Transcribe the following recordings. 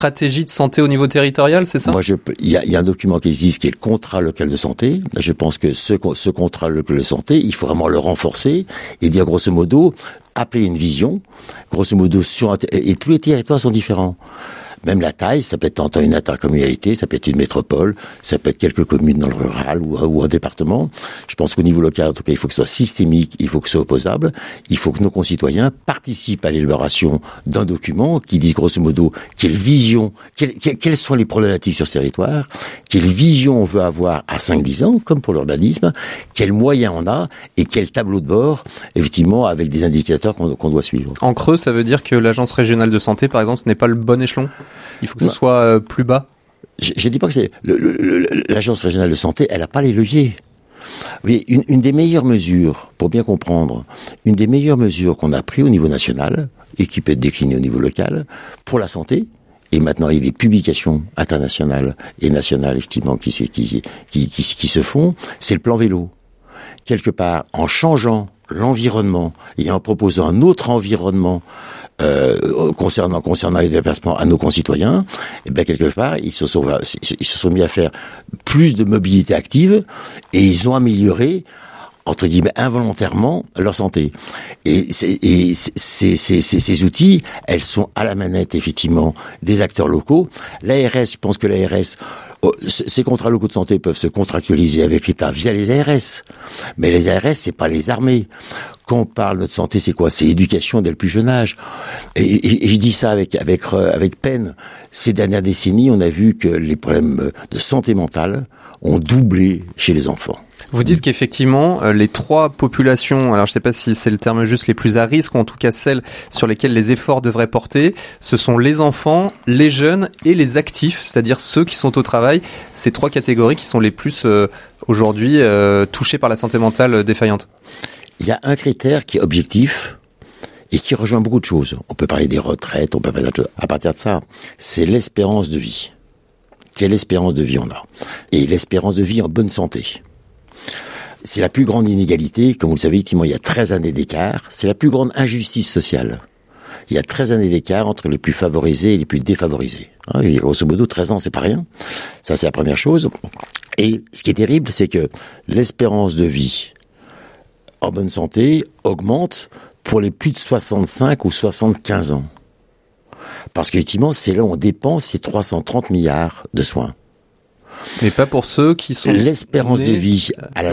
stratégie de santé au niveau territorial, c'est ça? Moi, il y a un document qui existe qui est le contrat local de santé. Je pense que ce contrat local de santé, il faut vraiment le renforcer et dire grosso modo, appeler une vision, grosso modo et tous les territoires sont différents. Même la taille, ça peut être tant une intercommunalité, ça peut être une métropole, ça peut être quelques communes dans le rural ou un département. Je pense qu'au niveau local, en tout cas, il faut que ce soit systémique, il faut que ce soit opposable, il faut que nos concitoyens participent à l'élaboration d'un document qui dit grosso modo quelle vision, quelles sont les problématiques sur ce territoire, quelle vision on veut avoir à 5-10 ans, comme pour l'urbanisme, quels moyens on a et quel tableau de bord, effectivement, avec des indicateurs qu'on doit suivre. En creux, ça veut dire que l'agence régionale de santé, par exemple, ce n'est pas le bon échelon? Il faut que ce soit plus bas. Je dis pas que c'est l'agence régionale de santé, elle a pas les leviers. Oui, une des meilleures mesures, pour bien comprendre, une des meilleures mesures qu'on a prises au niveau national et qui peut être déclinée au niveau local pour la santé. Et maintenant, il y a des publications internationales et nationales effectivement qui se font. C'est le plan vélo. Quelque part, en changeant l'environnement et en proposant un autre environnement. Concernant les déplacements à nos concitoyens, et bien quelque part ils se sont mis à faire plus de mobilité active et ils ont amélioré entre guillemets involontairement leur santé. Et ces outils, elles sont à la manette effectivement des acteurs locaux. L'ARS, je pense que l'ARS ces contrats locaux de santé peuvent se contractualiser avec l'État via les ARS. Mais les ARS, c'est pas les armées. Quand on parle de santé, c'est quoi? C'est l'éducation dès le plus jeune âge. Et je dis ça avec peine. Ces dernières décennies, on a vu que les problèmes de santé mentale ont doublé chez les enfants. Vous dites qu'effectivement, les trois populations, alors je ne sais pas si c'est le terme juste, les plus à risque, ou en tout cas celles sur lesquelles les efforts devraient porter, ce sont les enfants, les jeunes et les actifs, c'est-à-dire ceux qui sont au travail. Ces trois catégories qui sont les plus aujourd'hui touchées par la santé mentale défaillante. Il y a un critère qui est objectif et qui rejoint beaucoup de choses. On peut parler des retraites, on peut parler d'autres choses. À partir de ça, c'est l'espérance de vie. Quelle espérance de vie on a? Et l'espérance de vie en bonne santé. C'est la plus grande inégalité, comme vous le savez, effectivement, il y a 13 années d'écart. C'est la plus grande injustice sociale. Il y a 13 années d'écart entre les plus favorisés et les plus défavorisés. Grosso modo, 13 ans, c'est pas rien. Ça, c'est la première chose. Et ce qui est terrible, c'est que l'espérance de vie en bonne santé augmente pour les plus de 65 ou 75 ans. Parce qu'effectivement, c'est là où on dépense ces 330 milliards de soins. Mais pas pour ceux qui sont l'espérance de vie à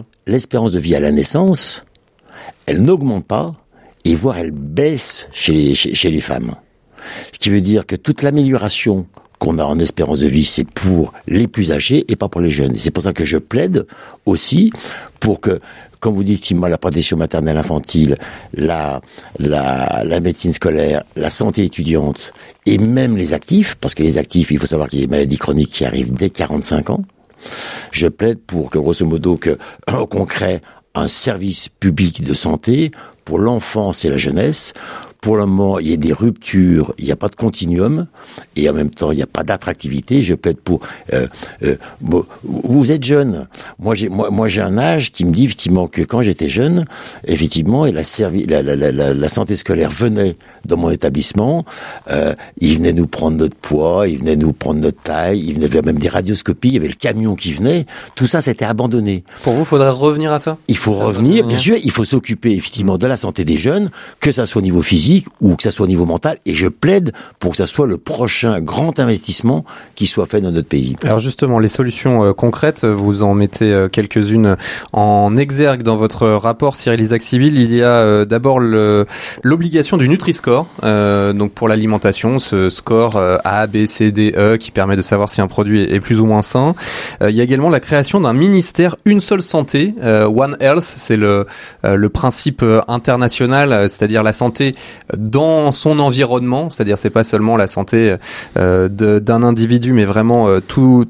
la naissance, elle n'augmente pas et voire elle baisse chez les femmes. Ce qui veut dire que toute l'amélioration qu'on a en espérance de vie, c'est pour les plus âgés et pas pour les jeunes. Et c'est pour ça que je plaide aussi pour que, comme vous dites, la protection maternelle infantile, la médecine scolaire, la santé étudiante et même les actifs, parce que les actifs, il faut savoir qu'il y a des maladies chroniques qui arrivent dès 45 ans. Je plaide pour que, grosso modo, qu'on crée un service public de santé pour l'enfance et la jeunesse. Pour le moment, il y a des ruptures, il n'y a pas de continuum, et en même temps, il n'y a pas d'attractivité. Je plaide pour... vous êtes jeune. Moi, j'ai un âge qui me dit effectivement que quand j'étais jeune, effectivement, et la santé scolaire venait dans mon établissement. Ils venaient nous prendre notre poids, ils venaient nous prendre notre taille, ils venaient faire même des radioscopies, il y avait le camion qui venait. Tout ça, c'était abandonné. Pour vous, il faudrait revenir à ça? Il faut revenir, bien sûr. Il faut s'occuper effectivement de la santé des jeunes, que ça soit au niveau physique ou que ça soit au niveau mental, et je plaide pour que ça soit le prochain grand investissement qui soit fait dans notre pays. Alors justement, les solutions concrètes, vous en mettez quelques-unes en exergue dans votre rapport, Cyril Isaac-Sibylle. Il y a d'abord l'obligation du Nutri-Score, donc pour l'alimentation, ce score A, B, C, D, E, qui permet de savoir si un produit est plus ou moins sain. Il y a également la création d'un ministère Une Seule Santé, One Health, c'est le principe international, c'est-à-dire la santé dans son environnement, c'est-à-dire c'est pas seulement la santé d'un individu, mais vraiment tout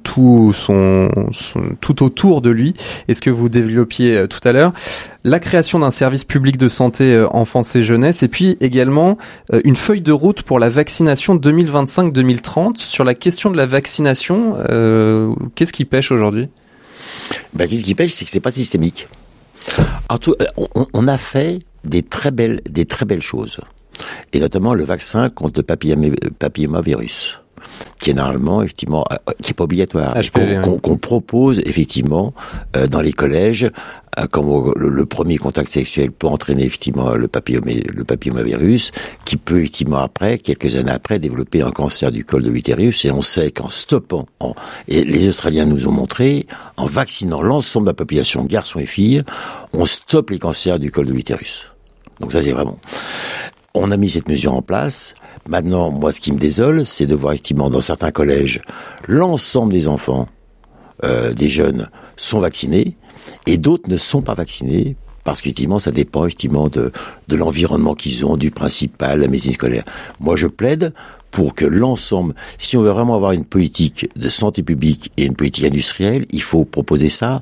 autour de lui. Et ce que vous développiez tout à l'heure, la création d'un service public de santé enfance et jeunesse, et puis également une feuille de route pour la vaccination 2025-2030. Sur la question de la vaccination, qu'est-ce qui pêche aujourd'hui? Qu'est-ce qui pêche, c'est que c'est pas systémique. En tout, on a fait des très belles choses. Et notamment le vaccin contre le papillomavirus. qui est normalement effectivement qui est pas obligatoire, HPV, qu'on propose effectivement dans les collèges, comme le premier contact sexuel peut entraîner effectivement le papillomavirus, qui peut effectivement après, quelques années après, développer un cancer du col de l'utérus. Et on sait qu'en stoppant, et les Australiens nous ont montré, en vaccinant l'ensemble de la population, garçons et filles, on stoppe les cancers du col de l'utérus. Donc ça c'est vraiment. On a mis cette mesure en place. Maintenant, moi, ce qui me désole, c'est de voir effectivement dans certains collèges, l'ensemble des enfants, des jeunes, sont vaccinés, et d'autres ne sont pas vaccinés, parce qu'effectivement, ça dépend effectivement de l'environnement qu'ils ont, du principal, la médecine scolaire. Moi, je plaide pour que l'ensemble, si on veut vraiment avoir une politique de santé publique et une politique industrielle, il faut proposer ça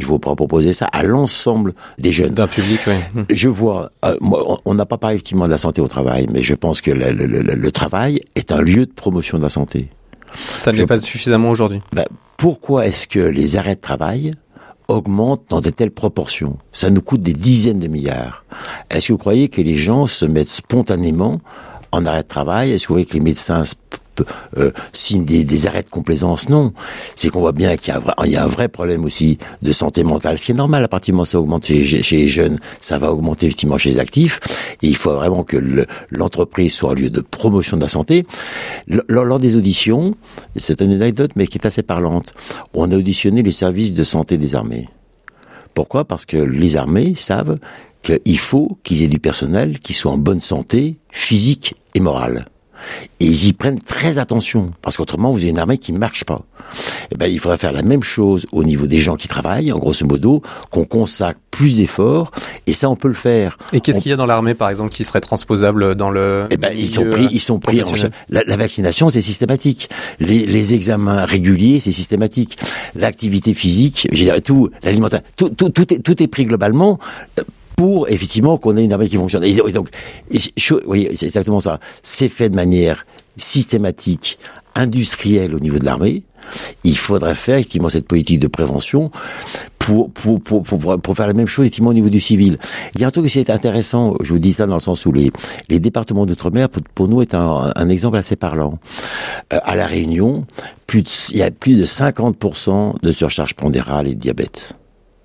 à l'ensemble des jeunes. D'un public, oui. Je vois, moi, on n'a pas parlé effectivement de la santé au travail, mais je pense que le travail est un lieu de promotion de la santé. Ça ne l'est pas suffisamment aujourd'hui. Pourquoi est-ce que les arrêts de travail augmentent dans de telles proportions? Ça nous coûte des dizaines de milliards. Est-ce que vous croyez que les gens se mettent spontanément en arrêt de travail? Est-ce que vous voyez que les médecins signent des arrêts de complaisance? Non. C'est qu'on voit bien qu'il y a un vrai problème aussi de santé mentale, ce qui est normal. À partir du moment où ça augmente chez les jeunes, ça va augmenter effectivement chez les actifs. Et il faut vraiment que l'entreprise soit un lieu de promotion de la santé. Lors des auditions, c'est une anecdote mais qui est assez parlante, on a auditionné les services de santé des armées. Pourquoi? Parce que les armées savent qu'il faut qu'ils aient du personnel qui soit en bonne santé physique et morale. Et ils y prennent très attention, parce qu'autrement, vous avez une armée qui ne marche pas. Eh ben, il faudrait faire la même chose au niveau des gens qui travaillent, en grosso modo, qu'on consacre plus d'efforts, et ça, on peut le faire. Et qu'est-ce qu'il y a dans l'armée, par exemple, qui serait transposable dans le... Eh ben, ils sont pris en charge. La vaccination, c'est systématique. Les examens réguliers, c'est systématique. L'activité physique, je dirais tout, l'alimentation, tout est pris globalement, pour effectivement qu'on ait une armée qui fonctionne. Et donc, oui, c'est exactement ça. C'est fait de manière systématique, industrielle au niveau de l'armée. Il faudrait faire effectivement cette politique de prévention pour faire la même chose effectivement au niveau du civil. Il y a un truc qui est intéressant. Je vous dis ça dans le sens où les départements d'outre-mer pour nous est un exemple assez parlant. À La Réunion, il y a plus de 50% de surcharge pondérale et de diabète.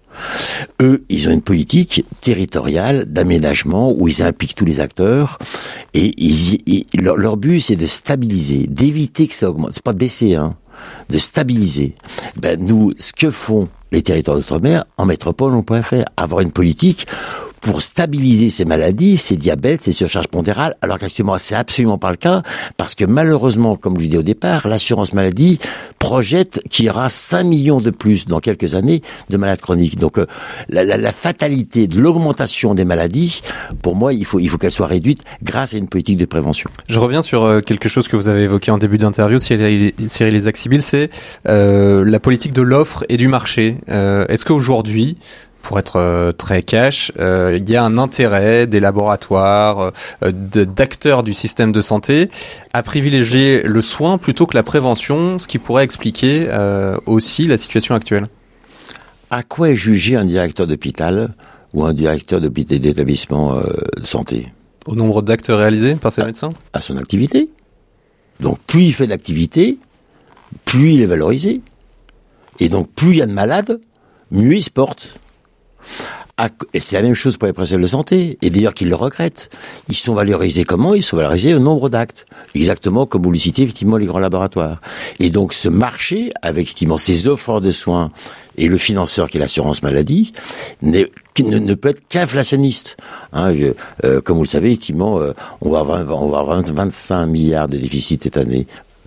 Eux, ils ont une politique territoriale d'aménagement où ils impliquent tous les acteurs et leur but c'est de stabiliser, d'éviter que ça augmente. C'est pas de baisser, de stabiliser. Nous, ce que font les territoires d'outre-mer, en métropole, on pourrait faire avoir une politique pour stabiliser ces maladies, ces diabètes, ces surcharges pondérales, alors qu'actuellement c'est absolument pas le cas, parce que malheureusement, comme je l'ai dit au départ, l'assurance maladie projette qu'il y aura 5 millions de plus dans quelques années de malades chroniques. Donc la fatalité de l'augmentation des maladies, pour moi, il faut qu'elle soit réduite grâce à une politique de prévention. Je reviens sur quelque chose que vous avez évoqué en début d'interview, Cyril Isaac-Sibille, c'est la politique de l'offre et du marché. Est-ce qu'aujourd'hui, pour être très cash, il y a un intérêt des laboratoires, d'acteurs du système de santé à privilégier le soin plutôt que la prévention, ce qui pourrait expliquer aussi la situation actuelle? À quoi est jugé un directeur d'hôpital ou un directeur d'établissement de santé? Au nombre d'actes réalisés par ces médecins? À son activité. Donc plus il fait d'activité, plus il est valorisé. Et donc plus il y a de malades, mieux il se porte. Et c'est la même chose pour les professionnels de santé, et d'ailleurs qu'ils le regrettent. Ils sont valorisés comment? Ils sont valorisés au nombre d'actes. Exactement comme vous le citez, effectivement, les grands laboratoires. Et donc ce marché, avec effectivement ces offres de soins et le financeur qui est l'assurance maladie, ne peut être qu'inflationniste. Comme vous le savez, effectivement, on va avoir 25 milliards de déficit cette année.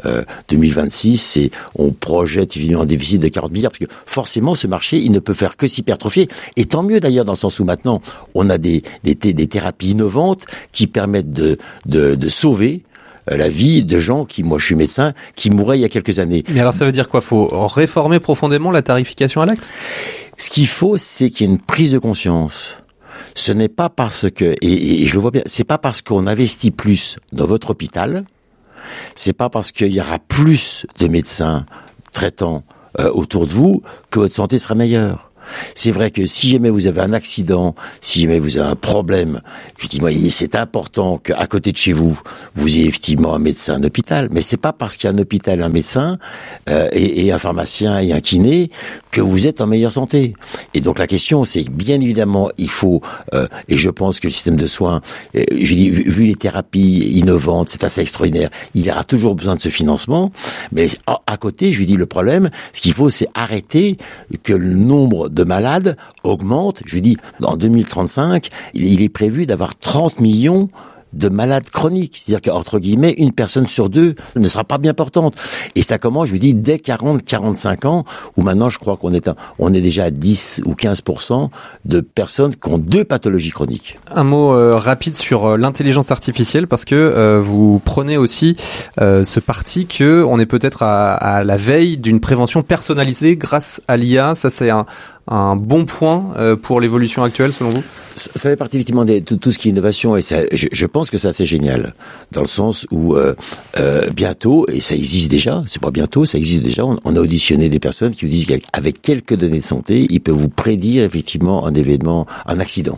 2026 et on projette évidemment un déficit de 40 milliards parce que forcément ce marché il ne peut faire que s'hypertrophier et tant mieux d'ailleurs dans le sens où maintenant on a des thérapies innovantes qui permettent de sauver la vie de gens qui, moi je suis médecin, qui mouraient il y a quelques années. Mais alors ça veut dire quoi? Faut réformer profondément la tarification à l'acte? Ce qu'il faut, c'est qu'il y ait une prise de conscience. Ce n'est pas parce que, et je le vois bien, c'est pas parce qu'on investit plus dans votre hôpital, c'est pas parce qu'il y aura plus de médecins traitants autour de vous que votre santé sera meilleure. C'est vrai que si jamais vous avez un accident, si jamais vous avez un problème, effectivement, c'est important qu'à côté de chez vous, vous ayez effectivement un médecin, un hôpital. Mais c'est pas parce qu'il y a un hôpital, un médecin et un pharmacien et un kiné que vous êtes en meilleure santé. Et donc la question, c'est bien évidemment, il faut, et je pense que le système de soins, je dis, vu les thérapies innovantes, c'est assez extraordinaire. Il aura toujours besoin de ce financement, mais à côté, je lui dis le problème, ce qu'il faut, c'est arrêter que le nombre de malades augmente. Je lui dis, en 2035, il est prévu d'avoir 30 millions de malades chroniques. C'est-à-dire qu'entre guillemets, une personne sur deux ne sera pas bien portante. Et ça commence, je lui dis, dès 40-45 ans, où maintenant, je crois qu'on est déjà à 10 ou 15% de personnes qui ont 2 pathologies chroniques. Un mot rapide sur l'intelligence artificielle, parce que vous prenez aussi ce parti que on est peut-être à la veille d'une prévention personnalisée grâce à l'IA. Ça, c'est un bon point pour l'évolution actuelle, selon vous? Ça fait partie effectivement de tout ce qui est innovation, et ça, je pense que ça c'est génial, dans le sens où bientôt, et ça existe déjà, c'est pas bientôt, ça existe déjà, on a auditionné des personnes qui vous disent qu'avec quelques données de santé, ils peuvent vous prédire effectivement un événement, un accident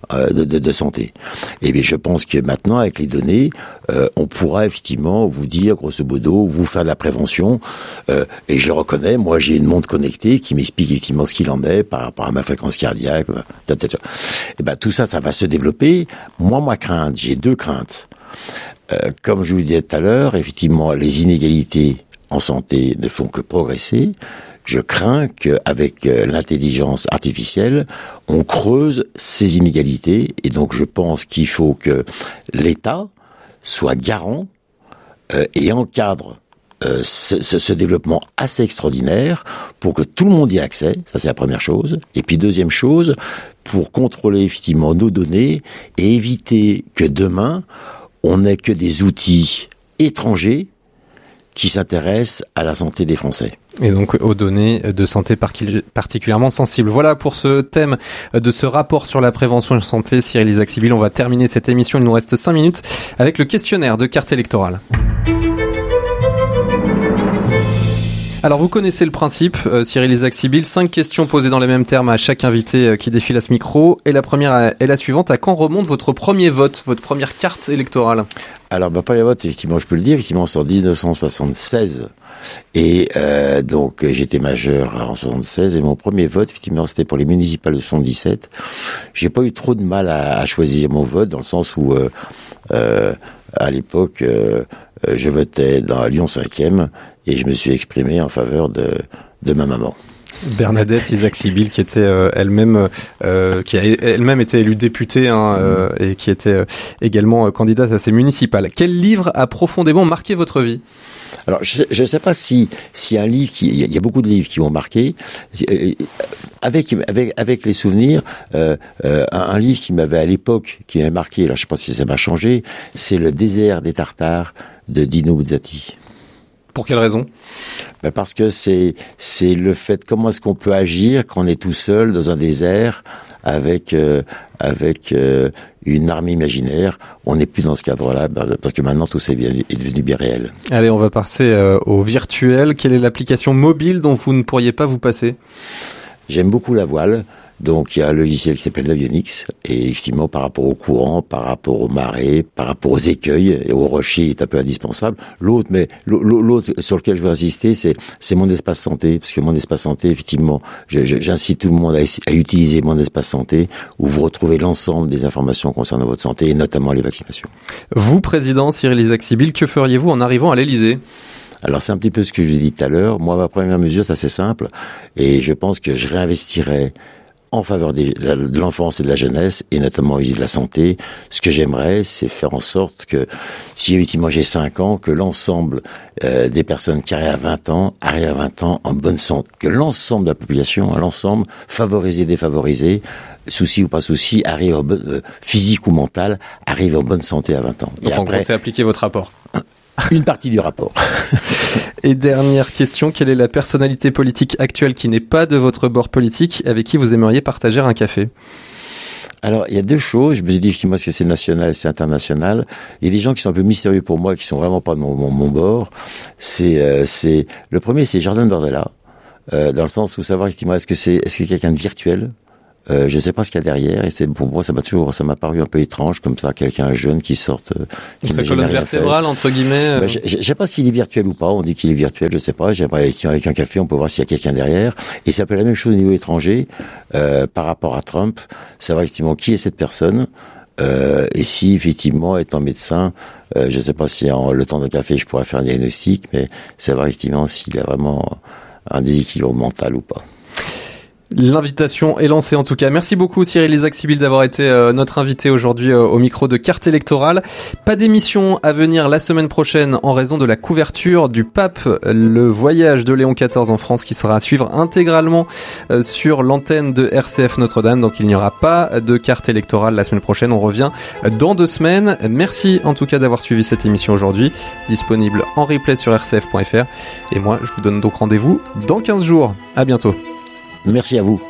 de santé. Et bien je pense que maintenant, avec les données, on pourra effectivement vous dire, grosso modo, vous faire de la prévention, et je le reconnais, moi j'ai une montre connectée qui m'explique effectivement ce qu'il en est par rapport à ma fréquence cardiaque, et ben tout ça, ça va se développer. Moi, ma crainte, j'ai 2 craintes. Comme je vous disais tout à l'heure, effectivement, les inégalités en santé ne font que progresser. Je crains qu'avec l'intelligence artificielle, on creuse ces inégalités, et donc je pense qu'il faut que l'État soit garant et encadre ce développement assez extraordinaire pour que tout le monde y ait accès, ça c'est la première chose. Et puis deuxième chose, pour contrôler effectivement nos données et éviter que demain, on n'ait que des outils étrangers qui s'intéressent à la santé des Français. Et donc aux données de santé particulièrement sensibles. Voilà pour ce thème de ce rapport sur la prévention de santé. Cyril Isaac-Sibille, on va terminer cette émission, il nous reste 5 minutes, avec le questionnaire de carte électorale. Alors vous connaissez le principe, Cyril Isaac-Sibille, 5 questions posées dans les mêmes termes à chaque invité qui défile à ce micro. Et la première est la suivante: à quand remonte votre premier vote, votre première carte électorale? Alors, ma première vote, effectivement, je peux le dire, effectivement, c'est en 1976. Et donc, j'étais majeur en 76, et mon premier vote, effectivement, c'était pour les municipales de 77. J'ai pas eu trop de mal à choisir mon vote, dans le sens où, à l'époque, je votais dans Lyon 5e, et je me suis exprimé en faveur de ma maman. Bernadette Isaac-Sibille, qui était qui a elle-même été élue députée et qui était également candidate à ces municipales. Quel livre a profondément marqué votre vie? Alors, je ne sais pas si un livre il y a beaucoup de livres qui m'ont marqué. Avec les souvenirs, un livre qui m'avait à l'époque, qui m'avait marqué, alors je ne sais pas si ça m'a changé, c'est Le désert des Tartares de Dino Buzzati. Pour quelle raison? Ben parce que c'est le fait, comment est-ce qu'on peut agir quand on est tout seul dans un désert avec une armée imaginaire. On n'est plus dans ce cadre-là, parce que maintenant tout est devenu bien réel. Allez, on va passer au virtuel. Quelle est l'application mobile dont vous ne pourriez pas vous passer? J'aime beaucoup la voile. Donc, il y a un logiciel qui s'appelle Navionics, et effectivement, par rapport au courant, par rapport aux marées, par rapport aux écueils et aux rochers, il est un peu indispensable. L'autre sur lequel je veux insister, c'est mon espace santé, parce que mon espace santé, effectivement, j'incite tout le monde à utiliser mon espace santé, où vous retrouvez l'ensemble des informations concernant votre santé, et notamment les vaccinations. Vous, président Cyril Isaac-Sibille, que feriez-vous en arrivant à l'Élysée? Alors c'est un petit peu ce que je vous ai dit tout à l'heure. Moi, ma première mesure, c'est assez simple, et je pense que je réinvestirais en faveur de l'enfance et de la jeunesse, et notamment au de la santé. Ce que j'aimerais, c'est faire en sorte que, si effectivement j'ai 5 ans, que l'ensemble des personnes qui arrivent à 20 ans en bonne santé, que l'ensemble de la population, l'ensemble, favorisé, défavorisé, souci ou pas souci, arrive physique ou mental, arrive en bonne santé à 20 ans. Donc, et en gros, c'est appliquer votre rapport. Une partie du rapport. Et dernière question, quelle est la personnalité politique actuelle qui n'est pas de votre bord politique, avec qui vous aimeriez partager un café? Alors, il y a 2 choses. Je me suis dit, effectivement, que c'est national, c'est international. Il y a des gens qui sont un peu mystérieux pour moi, qui sont vraiment pas de mon bord. Le premier, c'est Jordan Bardella. dans le sens où savoir effectivement est-ce que quelqu'un de virtuel. Je ne sais pas ce qu'il y a derrière, et pour moi ça m'a paru un peu étrange comme ça, quelqu'un jeune qui sorte. Qui sa colonne vertébrale entre guillemets. Je sais pas s'il est virtuel ou pas. On dit qu'il est virtuel, je sais pas. J'aimerais avec un café, on peut voir s'il y a quelqu'un derrière. Et c'est un peu la même chose au niveau étranger par rapport à Trump. Savoir effectivement qui est cette personne. Et si effectivement étant médecin, je sais pas si en le temps d'un café je pourrais faire un diagnostic, mais savoir effectivement s'il a vraiment un déséquilibre mental ou pas. L'invitation est lancée en tout cas. Merci beaucoup Cyril Isaac-Sibyl d'avoir été notre invité aujourd'hui au micro de Carte électorale. Pas d'émission à venir la semaine prochaine en raison de la couverture du pape, le voyage de Léon XIV en France qui sera à suivre intégralement sur l'antenne de RCF Notre-Dame. Donc il n'y aura pas de Carte électorale la semaine prochaine. On revient dans 2 semaines. Merci en tout cas d'avoir suivi cette émission aujourd'hui, disponible en replay sur rcf.fr. Et moi je vous donne donc rendez-vous dans 15 jours. À bientôt. Merci à vous.